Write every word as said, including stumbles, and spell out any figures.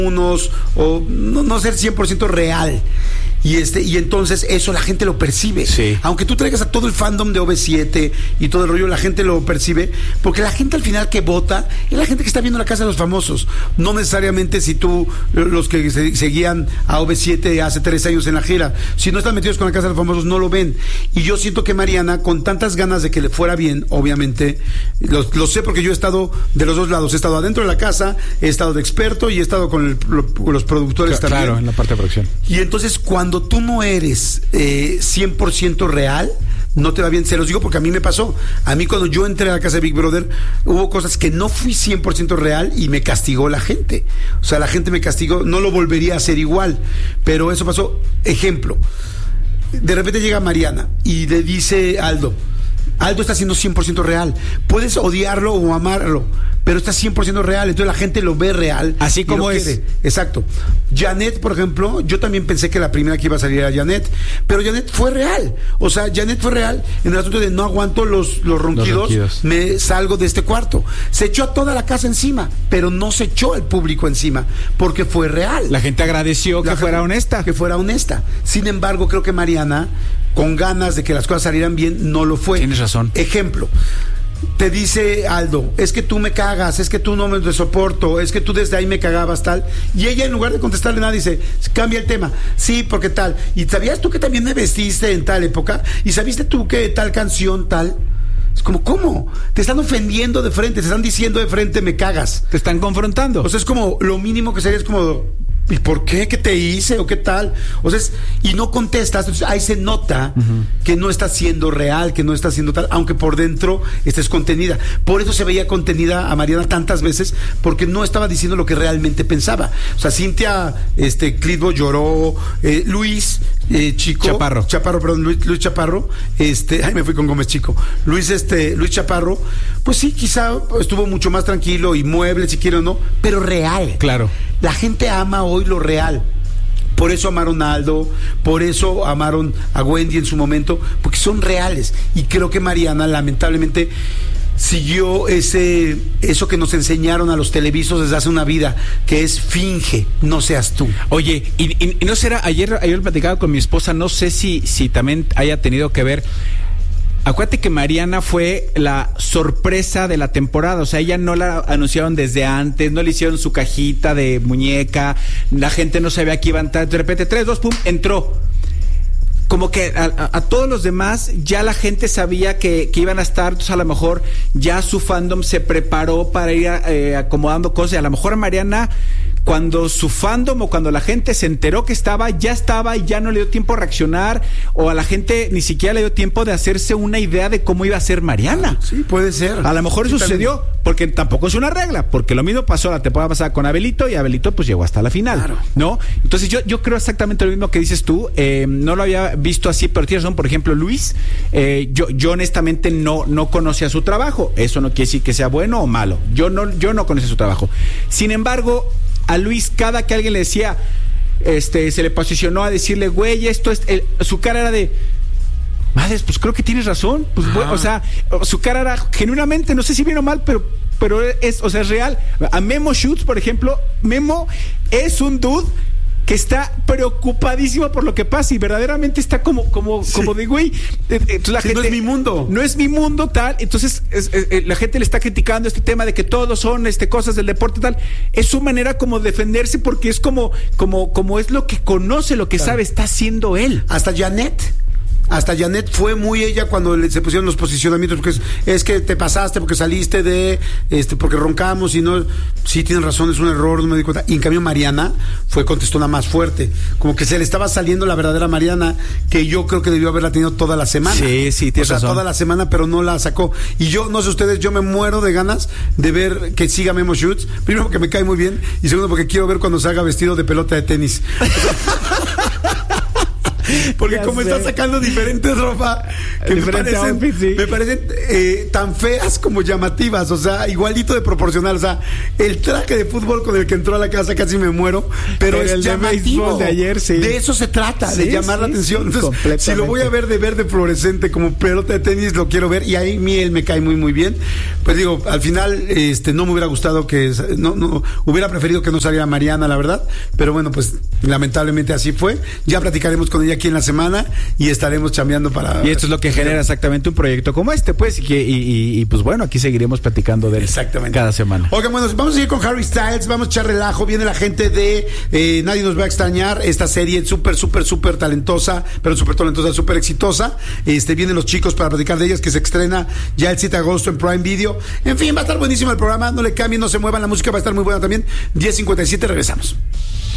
unos, o no, no ser cien por ciento real. Y este y entonces eso la gente lo percibe. Sí. Aunque tú traigas a todo el fandom de O V siete y todo el rollo, la gente lo percibe, porque la gente al final que vota es la gente que está viendo La Casa de los Famosos. No necesariamente si tú, los que se, seguían a O V siete hace tres años en la gira, si no están metidos con La Casa de los Famosos, no lo ven. Y yo siento que Mariana, con tantas ganas de que le fuera bien, obviamente, lo, lo sé porque yo he estado de los dos lados. He estado adentro de la casa, he estado de experto y he estado con, el, lo, con los productores claro, también. Claro, en la parte de producción. Y entonces cuando Cuando tú no eres eh, cien por ciento real, no te va bien. Se los digo porque a mí me pasó. A mí cuando yo entré a la casa de Big Brother, hubo cosas que no fui cien por ciento real y me castigó la gente. O sea, la gente me castigó, no lo volvería a hacer igual. Pero eso pasó. Ejemplo, de repente llega Mariana y le dice a Aldo, Aldo está siendo cien por ciento real. Puedes odiarlo o amarlo, pero está cien por ciento real, entonces la gente lo ve real. Así como es. Quiere. Exacto. Janet, por ejemplo, yo también pensé que la primera que iba a salir era Janet, pero Janet fue real. O sea, Janet fue real en el asunto de no aguanto los, los, ronquidos, los ronquidos, me salgo de este cuarto. Se echó a toda la casa encima, pero no se echó al público encima, porque fue real. La gente agradeció la que fuera gente, honesta. Que fuera honesta. Sin embargo, creo que Mariana, con ganas de que las cosas salieran bien, no lo fue. Tienes razón. Ejemplo, te dice Aldo, es que tú me cagas, es que tú no me soporto, es que tú desde ahí me cagabas, tal. Y ella, en lugar de contestarle nada, dice, cambia el tema. Sí, porque tal. ¿Y sabías tú que también me vestiste en tal época? ¿Y sabiste tú que tal canción, tal? Es como, ¿cómo? Te están ofendiendo de frente, te están diciendo de frente, me cagas. Te están confrontando. O sea, es como, lo mínimo que sería es como, ¿y por qué? ¿Qué te hice? ¿O qué tal? O sea, es, y no contestas, entonces ahí se nota uh-huh. que no está siendo real, que no está siendo tal, aunque por dentro estés contenida. Por eso se veía contenida a Mariana tantas veces, porque no estaba diciendo lo que realmente pensaba. O sea, Cintia, este, Clitbo lloró, eh, Luis, eh, Chico. Chaparro. Chaparro, perdón, Luis, Luis Chaparro, este, ay, me fui con Gómez Chico. Luis, este, Luis Chaparro, pues sí, quizá estuvo mucho más tranquilo y mueble, si quiere o no, pero real. Claro. La gente ama hoy lo real. Por eso amaron a Aldo, por eso amaron a Wendy en su momento, porque son reales. Y creo que Mariana, lamentablemente, siguió ese eso que nos enseñaron a los televisos desde hace una vida, que es finge, no seas tú. Oye, y, y, y no será, ayer, ayer platicaba con mi esposa, no sé si, si también haya tenido que ver. Acuérdate que Mariana fue la sorpresa de la temporada, o sea, ella no la anunciaron desde antes, no le hicieron su cajita de muñeca, la gente no sabía que iba a entrar, de repente, tres, dos, pum, entró. Como que a, a, a todos los demás ya la gente sabía que, que iban a estar, entonces a lo mejor ya su fandom se preparó para ir eh, acomodando cosas, y a lo mejor a Mariana, cuando su fandom o cuando la gente se enteró que estaba, ya estaba y ya no le dio tiempo a reaccionar, o a la gente ni siquiera le dio tiempo de hacerse una idea de cómo iba a ser Mariana. Sí, puede ser. A lo mejor sí, eso sucedió, también. Porque tampoco es una regla, porque lo mismo pasó la temporada pasada con Abelito, y Abelito pues llegó hasta la final, claro. ¿no? Entonces yo, yo creo exactamente lo mismo que dices tú, eh, no lo había visto así, pero tienes razón. Por ejemplo, Luis, eh, yo, yo honestamente no, no conocía su trabajo, eso no quiere decir que sea bueno o malo, yo no, yo no conocía su trabajo. Sin embargo, a Luis, cada que alguien le decía, este, se le posicionó a decirle, güey, esto es, el, su cara era de, madres, pues creo que tienes razón, pues, güey, o sea, su cara era genuinamente, no sé si bien o mal, pero, pero es, o sea, es real. A Memo Schutz, por ejemplo, Memo es un dude que está preocupadísimo por lo que pasa y verdaderamente está como, como, sí. como de güey. Entonces la sí, gente, no es mi mundo. No es mi mundo, tal. Entonces es, es, la gente le está criticando este tema de que todos son este, cosas del deporte, tal. Es su manera como defenderse, porque es como, como, como es lo que conoce, lo que claro. sabe, está haciendo él. Hasta Janet. Hasta Janet fue muy ella cuando le, se pusieron los posicionamientos, porque es, es que te pasaste, porque saliste de, este, porque roncamos y no, sí tienes razón, es un error, no me di cuenta. Y en cambio Mariana fue, contestó una más fuerte, como que se le estaba saliendo la verdadera Mariana, que yo creo que debió haberla tenido toda la semana. Sí, sí, tienes o sea, razón. toda la semana, pero no la sacó. Y yo, no sé ustedes, yo me muero de ganas de ver que siga Memo Schutz, primero porque me cae muy bien, y segundo porque quiero ver cuando salga vestido de pelota de tenis. Porque Ya como sé. está sacando diferentes ropa que me Diferente parecen, outfit, sí. me parecen eh, tan feas como llamativas, o sea, igualito de proporcional, o sea, el traje de fútbol con el que entró a la casa casi me muero, pero, Pero es el de llamativo. béisbol de ayer, sí. De eso se trata, de Sí, llamar la sí, atención. sí, Entonces, completamente. si lo voy a ver de verde fluorescente como pelota de tenis, lo quiero ver, y ahí miel me cae muy muy bien. Pues digo, al final este no me hubiera gustado que no no hubiera preferido que no saliera Mariana, la verdad, pero bueno, pues lamentablemente así fue. Ya platicaremos con ella aquí en la semana y estaremos chambeando para... Y esto es lo que genera exactamente un proyecto como este, pues, y, que, y, y, y, pues bueno, aquí seguiremos platicando de él Exactamente. cada semana. Oigan, bueno, vamos a seguir con Harry Styles, vamos a echar relajo, viene la gente de eh, Nadie nos va a extrañar, esta serie súper, súper, súper talentosa, pero súper talentosa, súper exitosa. Este, vienen los chicos para platicar de ellas, que se estrena ya el siete de agosto en Prime Video. En fin, va a estar buenísimo el programa, no le cambien, no se muevan, la música va a estar muy buena también. diez cincuenta y siete, regresamos.